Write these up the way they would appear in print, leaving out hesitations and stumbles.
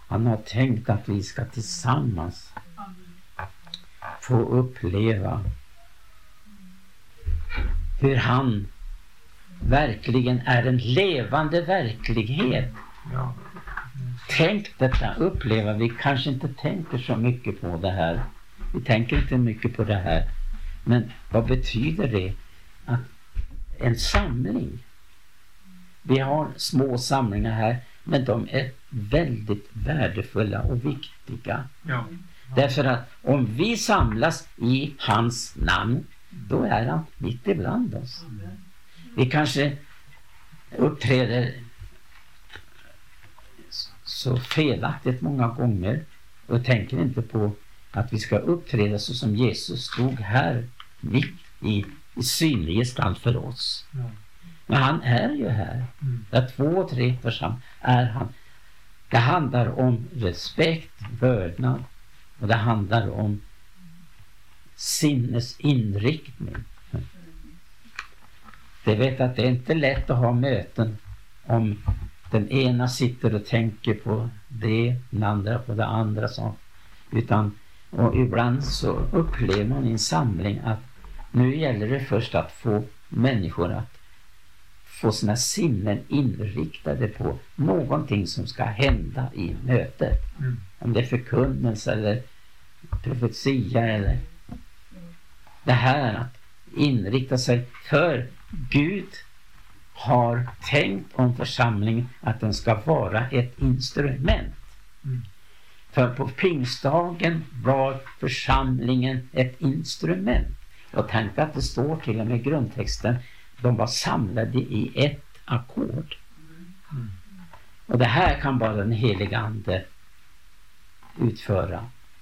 Han har tänkt att vi ska tillsammans få uppleva hur han verkligen är en levande verklighet. Ja. Tänk detta, uppleva. Vi kanske inte tänker så mycket på det här. Vi tänker inte mycket på det här. Men vad betyder det? Att en samling. Vi har små samlingar här, men de är väldigt värdefulla och viktiga. Ja. Därför att om vi samlas i hans namn, då är han mitt ibland oss. Vi kanske uppträder så felaktigt många gånger och tänker inte på att vi ska uppträda så som Jesus stod här mitt i synlig gestalt för oss. Ja. Men han är ju här. Där 2 och 3 församlingar är han. Det handlar om respekt, vördnad, och det handlar om sinnes inriktning. Det vet att det är inte lätt att ha möten om den ena sitter och tänker på det, den andra på det andra. Och ibland så upplever man i en samling att nu gäller det först att få människor att få sina sinnen inriktade på någonting som ska hända i mötet. Om det är förkunnelse eller profetia eller det här att inrikta sig, för Gud har tänkt om församlingen att den ska vara ett instrument. För på pingstdagen var församlingen ett instrument. Och tänk att det står till och med i grundtexten, de var samlade i ett ackord. Och det här kan bara den heliga ande utföra.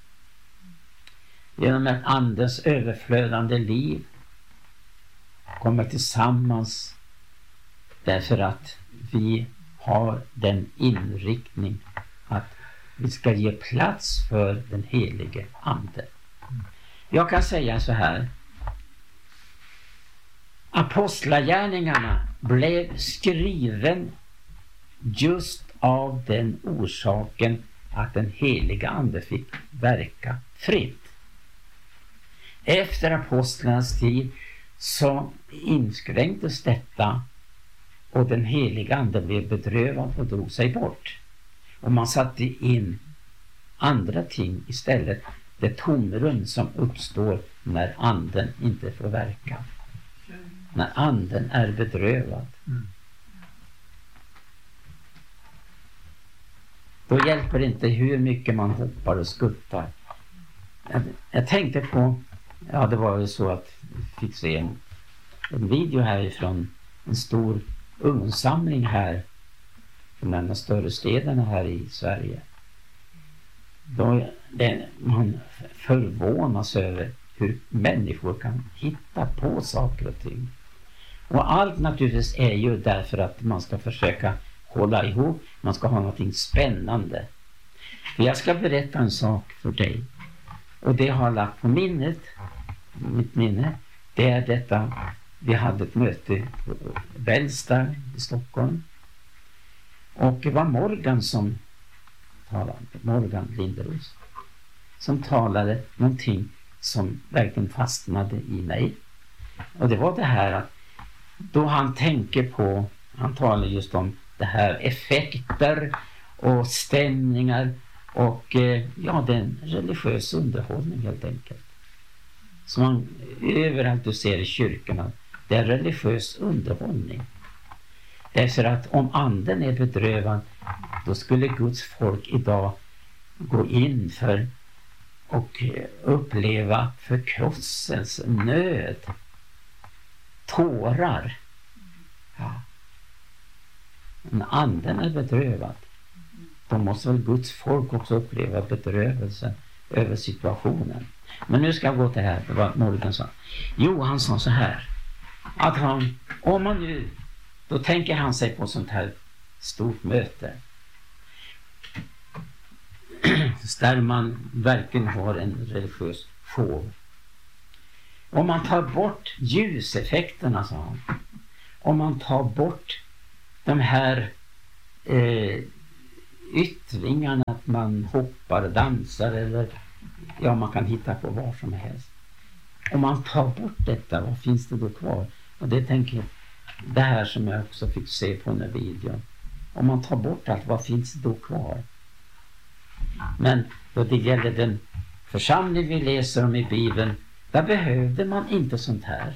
Genom att andens överflödande liv kommer tillsammans, därför att vi har den inriktning att vi ska ge plats för den helige ande. Jag kan säga så här: Apostlagärningarna blev skriven just av den orsaken att den heliga ande fick verka fritt. Efter apostlarnas tid så inskränktes detta och den heliga ande blev bedrövad och drog sig bort. Och man satte in andra ting istället. Det tomrum som uppstår när anden inte får verka. När anden är bedrövad. Då hjälper det inte hur mycket man hoppar och skuttar. Jag tänkte på, det var ju så att vi fick se en video härifrån en stor ungdomssamling här från en av större städerna här i Sverige. Då man förvånas över hur människor kan hitta på saker och ting. Och allt naturligtvis är ju därför att man ska försöka hålla ihop, man ska ha någonting spännande. För jag ska berätta en sak för dig. Och det har lagt på mitt minne, det är detta. Vi hade ett möte på Bällsta i Stockholm. Och det var Morgan som talade, Morgan Linderos, som talade någonting som verkligen fastnade i mig. Och det var det här att då han tänker på, han talar just om det här effekter och stämningar och det är en religiös underhållning helt enkelt. Som man överallt du ser i kyrkorna, det är religiös underhållning. Därför att om anden är bedrövad, då skulle Guds folk idag gå in för och uppleva förkrosselse, nöd, tårar. Ja. När anden är bedrövad, då måste väl Guds folk också uppleva bedrövelse över situationen. Men nu ska jag gå till här, det var Morgan sa. Jo, han sa så här, att om man nu, då tänker han sig på sånt här stort möte där man verkligen har en religiös show. Om man tar bort ljuseffekterna, sa han, om man tar bort de här yttringarna, att man hoppar, dansar eller ja, man kan hitta på vad som helst. Om man tar bort detta, vad finns det då kvar? Och det tänker jag, det här som jag också fick se på den här videon. Om man tar bort allt, vad finns det då kvar? Men då det gäller den församling vi läser om i Bibeln, där behövde man inte sånt här.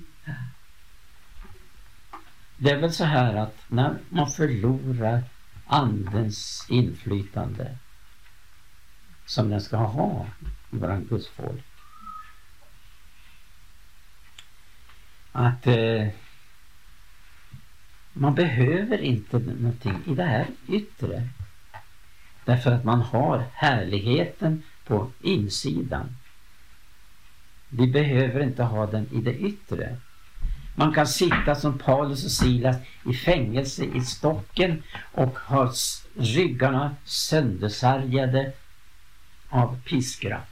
Det är väl så här att när man förlorar andens inflytande som den ska ha i våran Guds folk, att man behöver inte någonting i det här yttre, därför att man har härligheten på insidan. Vi behöver inte ha den i det yttre. Man kan sitta som Paulus och Silas i fängelse i stocken och ha ryggarna söndersargade av piskrapp.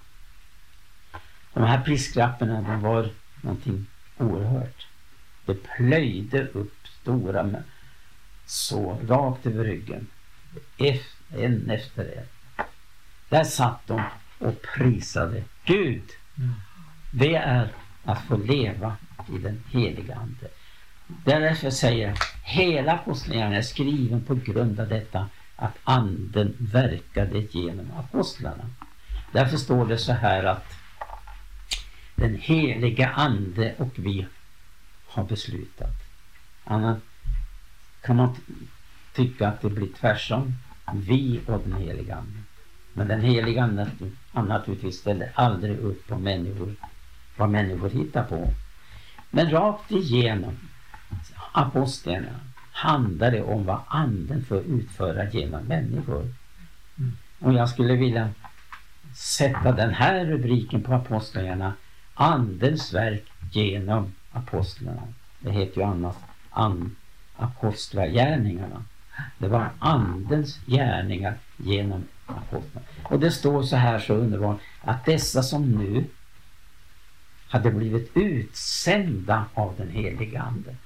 De här piskrapporna, de var någonting oerhört. Det plöjde upp stora så rakt över ryggen. En efter en. Där satt de och prisade Gud. Det är att få leva i den heliga ande. Därför säger jag, hela apostlagärningarna är skriven på grund av detta, att anden verkade genom apostlarna. Därför står det så här att den heliga ande och vi har beslutat. Annars kan man tycka att det blir tvärsom, vi och den heliga ande. Men den heliga ande naturligtvis ställer aldrig upp på människor, vad människor hittar på. Men rakt igenom apostlarna handlar det om vad anden får utföra genom människor. Och jag skulle vilja sätta den här rubriken på apostlarna, andens verk genom apostlarna. Det heter ju annars apostlagärningarna. Det var andens gärningar genom apostlarna. Och det står så här så underbart, att dessa som nu hade blivit utsända av den heliga ande.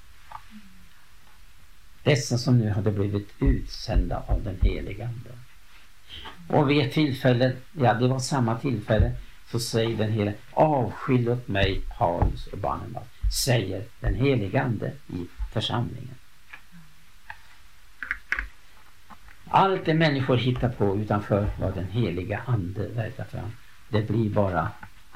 Dessa som nu hade blivit utsända av den heliga ande. Och vid ett tillfälle, ja det var samma tillfälle, så säger den heliga, avskilj åt mig Paulus och Barnabas, säger den heliga ande i församlingen. Allt det människor hittar på utanför vad den heliga ande verkar fram, det blir bara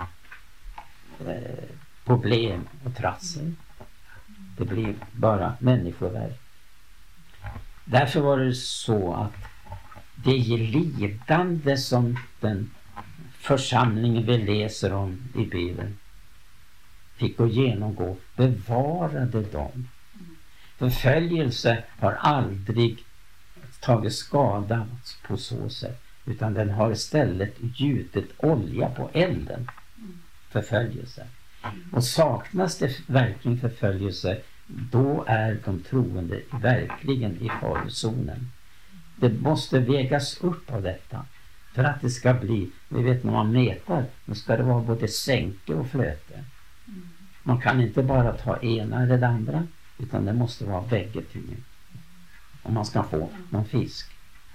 problem och trassel. Det blir bara människoverk. Därför var det så att det lidande som den församlingen vi läser om i Bibeln fick gå genomgå, bevarade dem. Förföljelse har aldrig tagit skada på så sätt, utan den har istället gjutit olja på elden. Förföljelse. Och saknas det verkligen förföljelse, då är de troende verkligen i farozonen. Det måste vägas upp av detta för att det ska bli, vi vet när man mätar, då ska det vara både sänke och flöte. Man kan inte bara ta ena eller det andra, utan det måste vara bägge tygen om man ska få någon fisk.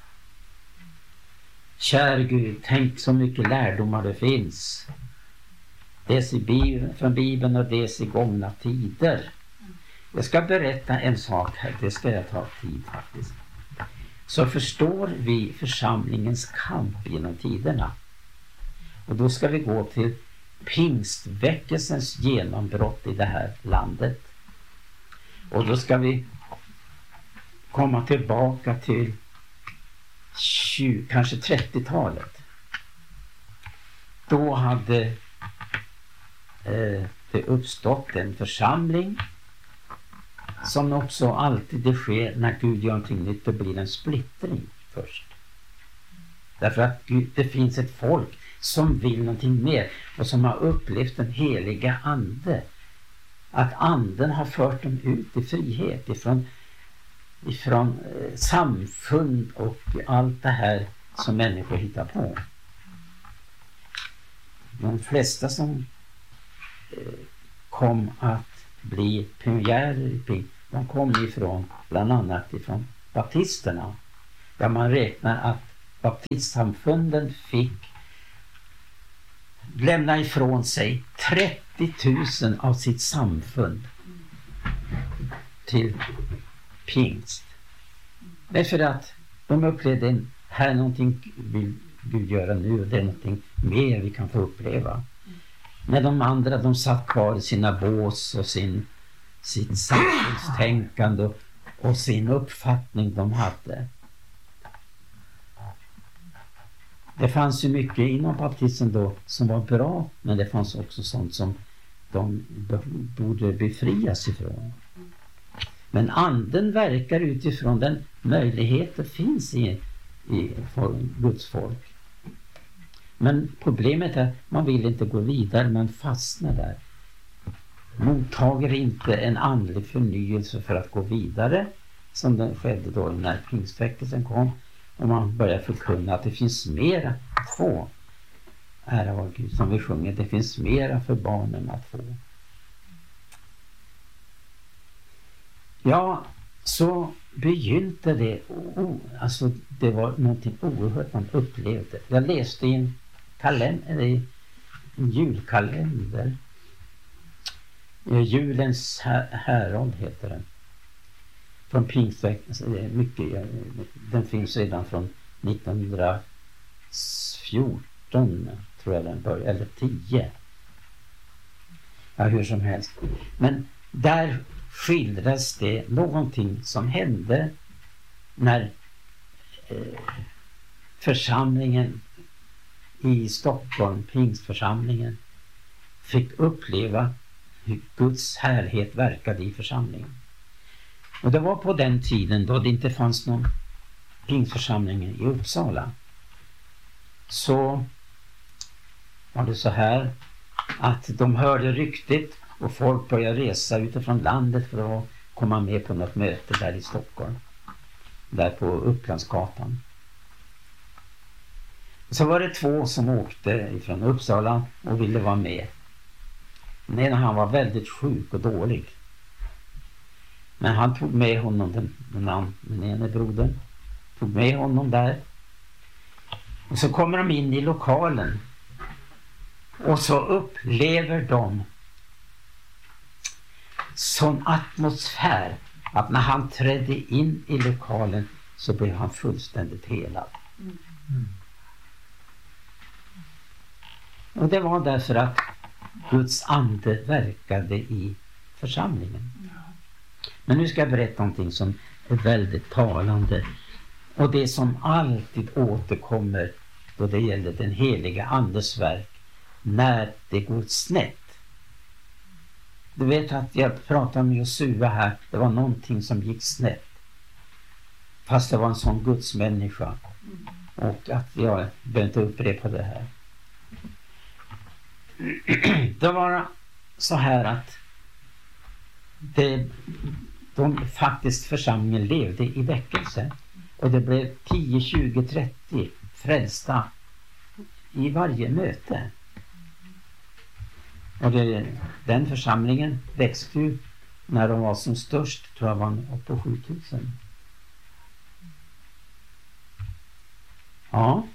Kär Gud, tänk så mycket lärdomar det finns. Dels från Bibeln och dels i gångna tider. Jag ska berätta en sak här, det ska jag ta tid faktiskt. Så förstår vi församlingens kamp genom tiderna. Och då ska vi gå till pingstväckelsens genombrott i det här landet. Och då ska vi komma tillbaka till kanske 30-talet. Då hade det uppstått en församling, som också alltid det sker när Gud gör någonting nytt, det blir en splittring först. Därför att det finns ett folk som vill någonting mer och som har upplevt den heliga ande. Att anden har fört dem ut i frihet ifrån samfund och allt det här som människor hittar på. De flesta som kom att bli pionjärer i pingst, de kom ifrån, bland annat ifrån baptisterna. där man räknar att baptistsamfunden fick lämna ifrån sig 30 000 av sitt samfund till pingst. Därför att de upplevde här någonting vill Gud göra nu, och det är någonting mer vi kan få uppleva. När de andra, de satt kvar i sina bås och sitt samhällstänkande och sin uppfattning de hade. Det fanns ju mycket inom baptisten då som var bra, men det fanns också sånt som de borde befrias ifrån. Men anden verkar utifrån den möjlighet det finns i Guds folk. Men problemet är att man vill inte gå vidare, man fastnar där. Mottager inte en andlig förnyelse för att gå vidare, som det skedde då när pingstväckelsen kom. Och man börjar förkunna att det finns mera att få. Ära vare Gud, som vi sjunger, det finns mera för barnen att få. Ja, så begynte det, alltså det var någonting oerhört man upplevde. Jag läste i en julkalender, Julens Härald heter den, från pingstväckelsen. Den finns redan från 1914 tror jag den började, eller 10. Ja, hur som helst. Men där skildras det någonting som hände när församlingen i Stockholm, pingstförsamlingen, fick uppleva hur Guds härlighet verkade i församlingen. Och det var på den tiden då det inte fanns någon pingstförsamling i Uppsala. Så var det så här att de hörde ryktet och folk började resa utifrån landet för att komma med på något möte där i Stockholm. Där på Upplandsgatan. Så var det 2 som åkte ifrån Uppsala och ville vara med. Men han var väldigt sjuk och dålig. Men han tog med honom, den ene brodern, tog med honom där. Och så kommer de in i lokalen. Och så upplever de sån atmosfär att när han trädde in i lokalen så blev han fullständigt helad. Och det var därför att Guds ande verkade i församlingen. Men nu ska jag berätta någonting som är väldigt talande. Och det som alltid återkommer då det gäller den heliga andes verk. När det går snett. Du vet att jag pratade med Josua här. Det var någonting som gick snett. Fast det var en sån gudsmänniska. Och att jag behöver inte upprepa det här. Det var så här att faktiskt församlingen levde i väckelse. Och det blev 10, 20, 30 frälsta i varje möte. Och den församlingen växte ju när de var som störst, tror jag var uppe på 7000. Ja.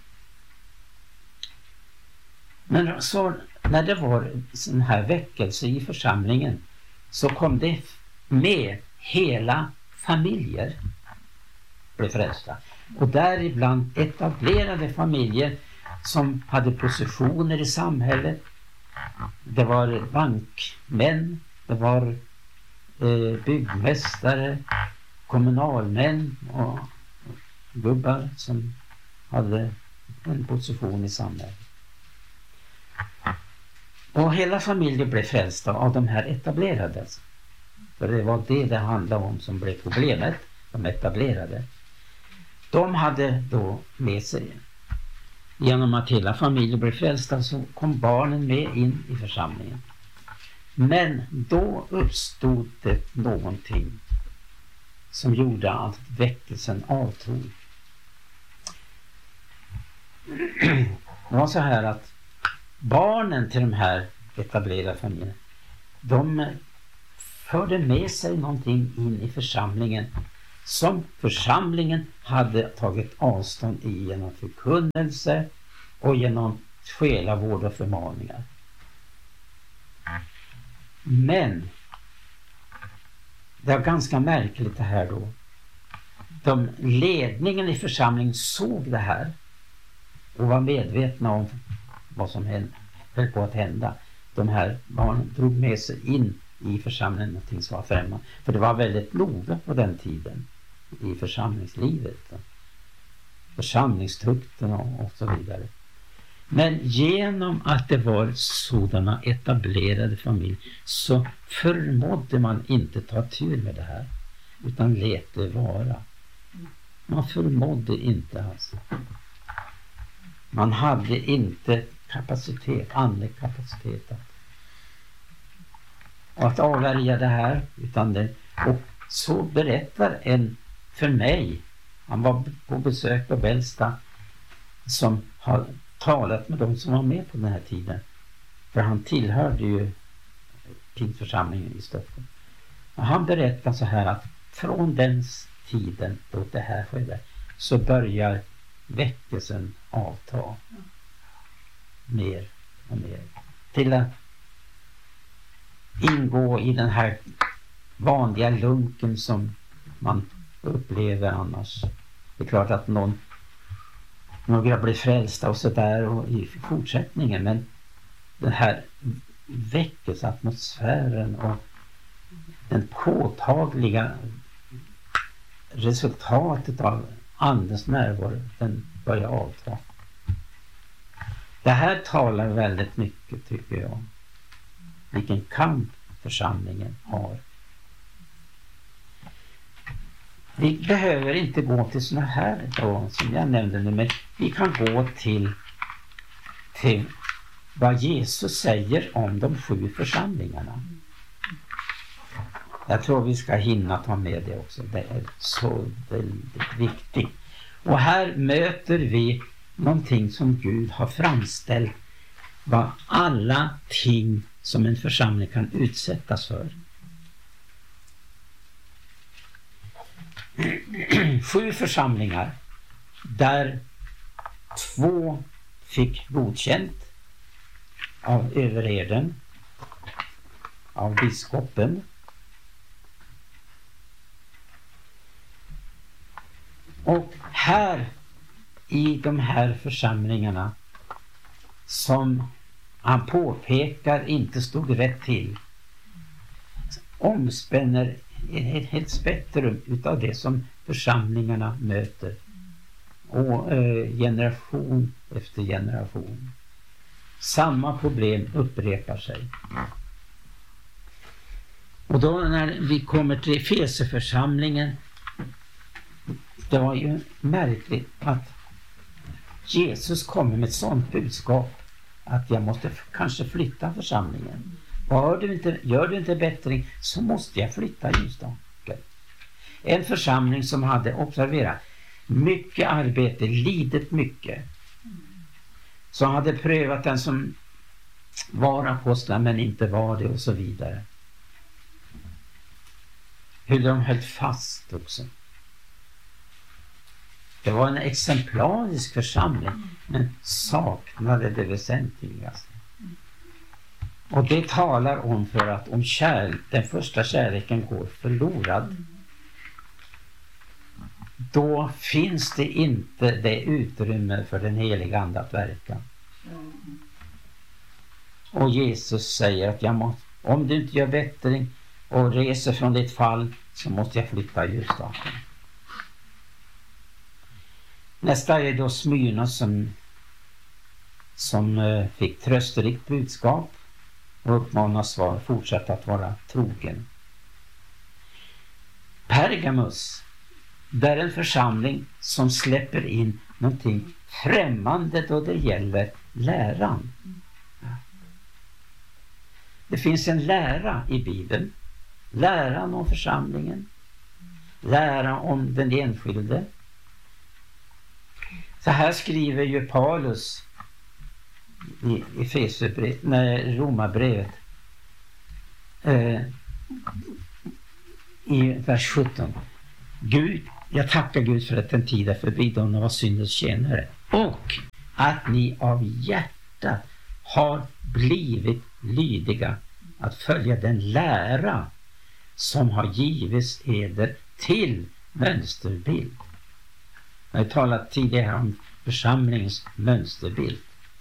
Men så när det var sån här väckelse i församlingen så kom det med hela familjer blev frälsta. Och däribland etablerade familjer som hade positioner i samhället. Det var bankmän, det var byggmästare, kommunalmän och gubbar som hade en position i samhället. Och hela familjen blev frälsta av de här etablerade. För det var det handlade om som blev problemet, de etablerade. De hade då med sig, genom att hela familjen blev frälsta så kom barnen med in i församlingen. Men då uppstod det någonting som gjorde att väckelsen avtog. Det var så här att barnen till de här etablerade familjerna, de förde med sig någonting in i församlingen som församlingen hade tagit avstånd i genom förkunnelse och genom själavård och förmaningar. Men det var ganska märkligt det här då. Ledningen i församlingen såg det här och var medvetna om vad som höll på att hända. De här barnen drog med sig in i församlingen någonting som var främmande. För det var väldigt noga på den tiden i församlingslivet. Församlingstukten och så vidare. Men genom att det var sådana etablerade familjer så förmådde man inte ta tur med det här. Utan lät det vara. Man förmådde inte alltså. Man hade inte andlig kapacitet att avvärja det här. Och så berättar en för mig, han var på besök på Bällsta, som har talat med de som var med på den här tiden. För han tillhörde ju Pingstförsamlingen i Stockholm. Och han berättar så här att från den tiden då det här skedde så börjar väckelsen avta mer och mer till att ingå i den här vanliga lunken som man upplever annars. Det är klart att några blir frälsta och sådär och i fortsättningen, men den här väckelseatmosfären och den påtagliga resultatet av andens närvaro, den börjar avta. Det här talar väldigt mycket, tycker jag, vilken kamp församlingen har. Vi behöver inte gå till såna här då, som jag nämnde nu, men vi kan gå till vad Jesus säger om de 7 församlingarna. Jag tror vi ska hinna ta med det också. Det är så väldigt viktigt. Och här möter vi någonting som Gud har framställt, vad alla ting som en församling kan utsättas för. 7 församlingar där 2 fick godkänt av överherden, av biskopen. Och här i de här församlingarna som han påpekar inte stod rätt till, omspänner ett helt spektrum utav det som församlingarna möter. Och generation efter generation. Samma problem upprepar sig. Och då när vi kommer till Efeseförsamlingen, det var ju märkligt att Jesus kommer med ett sånt budskap att jag måste kanske flytta församlingen. Gör du inte bättring så måste jag flytta Ljusdal. En församling som hade, observera, mycket arbete, lidit mycket. Som hade prövat den som var apostel men inte var det och så vidare. Hur de höll fast också. Det var en exemplarisk församling men saknade det väsentligaste. Och det talar om för att om den första kärleken går förlorad, då finns det inte det utrymme för den heliga ande att verka. Och Jesus säger att om du inte gör bättring och reser från ditt fall så måste jag flytta Ljusdal. Nästa är då Smyrna som fick trösterikt budskap och uppmanas fortsätta att vara trogen. Pergamus, där en församling som släpper in någonting främmande då det gäller läran. Det finns en lära i Bibeln. Läran om församlingen. Lära om den enskilde. Så här skriver ju Paulus i Romarbrevet i vers 17. Gud, jag tackar Gud för att den tid är förbi då ni var syndens tjänare. Och att ni av hjärtat har blivit lydiga att följa den lära som har givits eder till mönsterbild. Jag har talat tidigare om församlingens mönsterbild.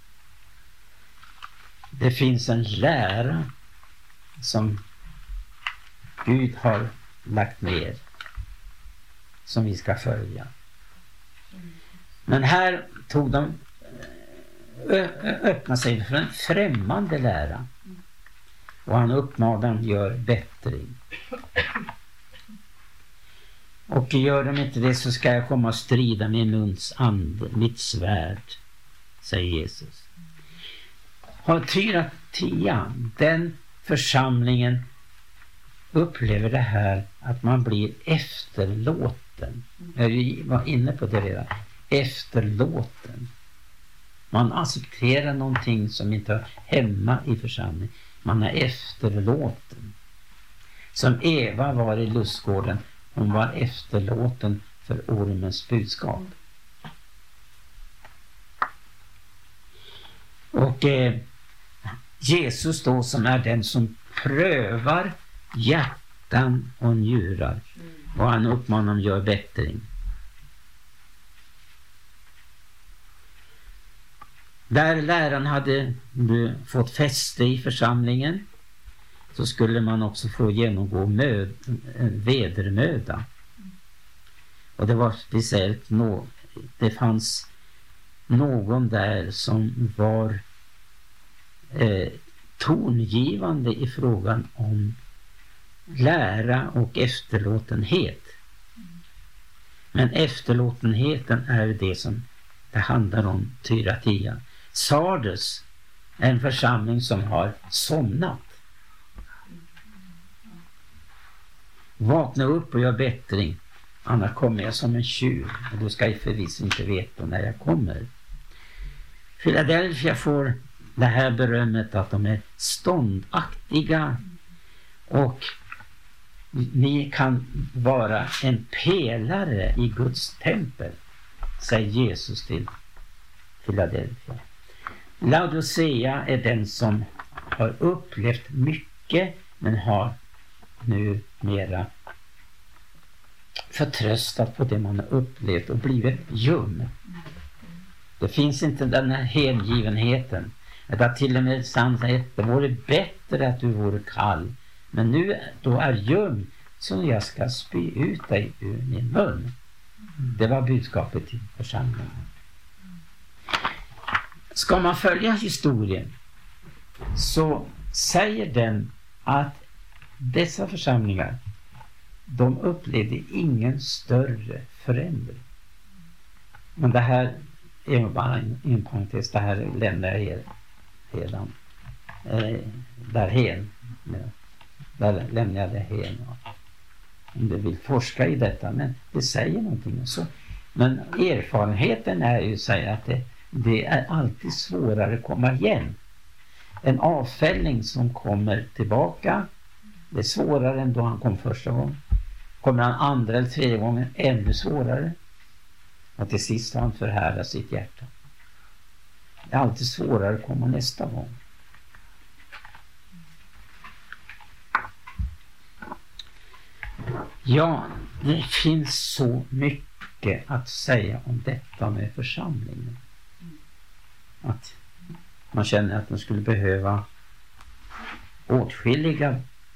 Det finns en lära som Gud har lagt ner som vi ska följa. Men här tog de öppna sig för en främmande lära. Och han uppmanar dem gör bättring. Och gör de inte det så ska jag komma och strida med muns ande, mitt svärd, säger Jesus. Har Thyatira, den församlingen, upplever det här att man blir efterlåten. Jag var inne på det redan. Efterlåten. Man accepterar någonting som inte är hemma i församlingen. Man är efterlåten. Som Eva var i lustgården. Hon var efterlåten för ormens budskap. Och Jesus då, som är den som prövar hjärtan och njurar. Och han uppmanar dem gör bättring. Där läran hade fått fäste i församlingen så skulle man också få genomgå vedermöda. Och det var speciellt det fanns någon där som var tongivande i frågan om lära och efterlåtenhet. Men efterlåtenheten är det som det handlar om Thyatira. Sardes är en församling som har somnat. Vakna upp och gör bättring, annars kommer jag som en tjuv och då ska jag förvisso inte veta när jag kommer. Philadelphia får det här berömmet att de är ståndaktiga och ni kan vara en pelare i Guds tempel, säger Jesus till Philadelphia. Laodicea är den som har upplevt mycket men har nu mera förtröstat på det man har upplevt och blivit ljum. Det finns inte den här hängivenheten. Det har till och med sagt att det vore bättre att du vore kall. Men nu då är ljum så jag ska spy ut dig ur min mun. Det var budskapet till församlingen. Ska man följa historien så säger den att dessa församlingar, de upplevde ingen större förändring. Men det här är bara en parentes, det här lämnar jag er redan därhen. Där lämnar jag det hen. Om du vill forska i detta, men det säger någonting så. Men erfarenheten är ju att säga att det är alltid svårare att komma igen. En avfällning som kommer tillbaka, det är svårare än då han kom första gången. Kommer han andra eller tredje gången, ännu svårare. Och till sist har han förhärdat sitt hjärta. Det är alltid svårare att komma nästa gång. Ja, det finns så mycket att säga om detta med församlingen. Att man känner att man skulle behöva åtskilliga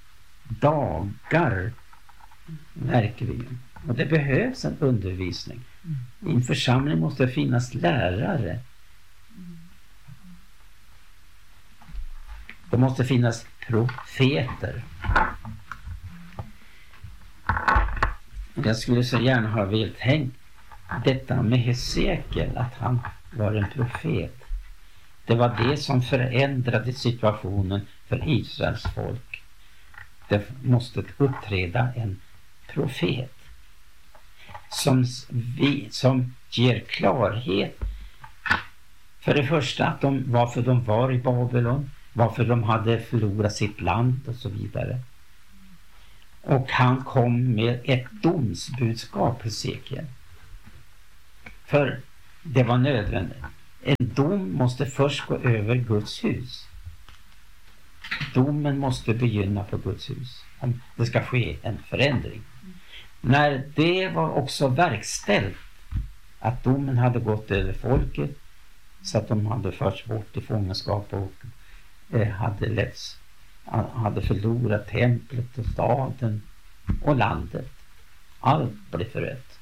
dagar verkligen. Och det behövs en undervisning. I en församling måste det finnas lärare. Det måste finnas profeter. Jag skulle så gärna ha velat tänkt detta med Hesekiel, att han var en profet. Det var det som förändrade situationen för Israels folk. Det måste uppträda en profet som ger klarhet. För det första att varför de var i Babylon, varför de hade förlorat sitt land och så vidare. Och han kom med ett domsbudskap, Hesekiel. För det var nödvändigt. En dom måste först gå över Guds hus. Domen måste begynna på Guds hus om det ska ske en förändring. När det var också verkställt, att domen hade gått över folket så att de hade förts bort i fångenskap och hade förlorat templet och staden och landet. Allt blev förött.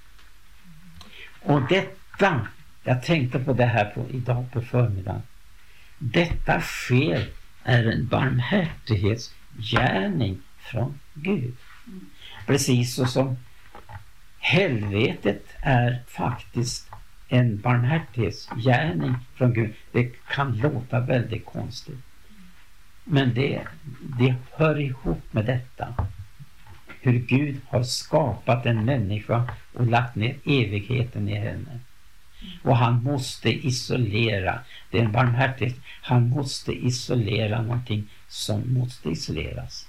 Och detta, jag tänkte på det här idag på förmiddagen. Detta sker är en barmhärtighetsgärning från Gud. Precis så som helvetet är faktiskt en barmhärtighetsgärning från Gud. Det kan låta väldigt konstigt. Men det hör ihop med detta. Hur Gud har skapat en människa och lagt ner evigheten i henne. Och han måste isolera. Det är en barmhärtighet. Han måste isolera någonting som måste isoleras.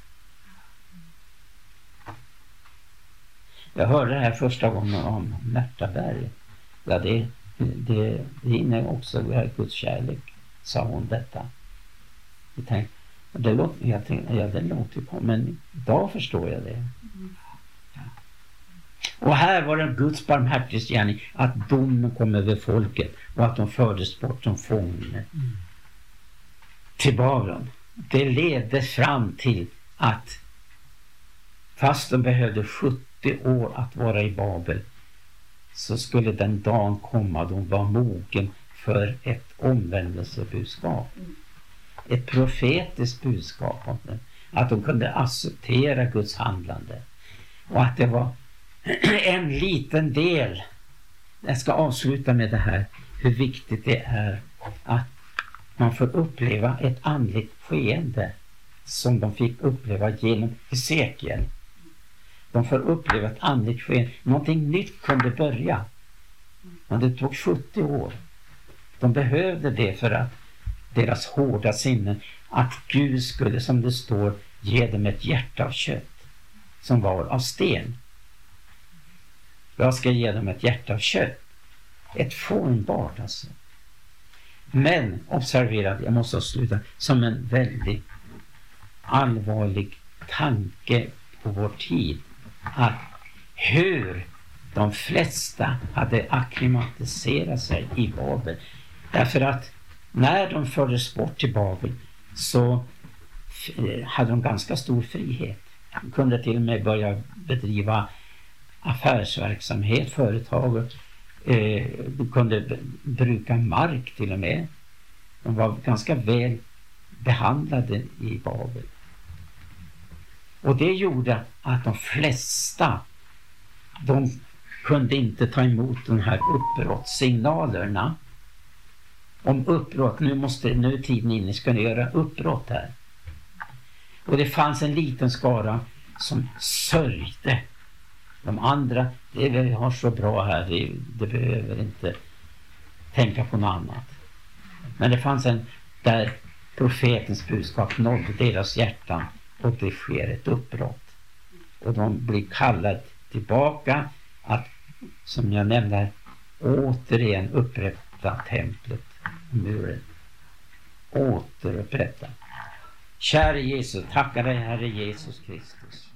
Jag hörde det här första gången om Märtaberg. Ja, det inne också Guds kärlek, sa hon detta. Jag tänkte, det låter på, men idag förstår jag det. Ja. Och här var det Guds barmhärtighetsgärning att domen kom över folket och att de fördes bort som fångar till Babylon. Det ledde fram till att fast de behövde 70 år att vara i Babel, så skulle den dagen komma då de var mogen för ett omvändelsebudskap. Ett profetiskt budskap om det. Att de kunde acceptera Guds handlande. Och att det var en liten del. Jag ska avsluta med det här. Hur viktigt det är att man får uppleva ett andligt skeende som de fick uppleva genom Hesekiel. De får uppleva ett andligt skeende. Någonting nytt kunde börja. Men det tog 70 år. De behövde det för att deras hårda sinnen, att Gud skulle, som det står, ge dem ett hjärta av kött som var av sten. Jag ska ge dem ett hjärta av kött. Ett formbart alltså. Men observera, jag måste sluta, som en väldigt allvarlig tanke på vår tid, att hur de flesta hade akklimatiserat sig i Babel. Därför att när de fördes bort till Babel så hade de ganska stor frihet. De kunde till och med börja bedriva affärsverksamhet, företag. De kunde bruka mark till och med. De var ganska väl behandlade i Babel. Och det gjorde att de flesta, de kunde inte ta emot de här uppbrottssignalerna. Om uppbrott, nu är tiden inne, ska ni göra uppbrott här. Och det fanns en liten skara som sörjde. De andra, vi har så bra här, det behöver inte tänka på något annat. Men det fanns en där profetens budskap nådde deras hjärtan och det sker ett uppbrott. Och de blir kallade tillbaka att, som jag nämnde, återigen upprätta templet. Muren. Återupprätta. Kära Jesus, tackar dig Herre Jesus Kristus.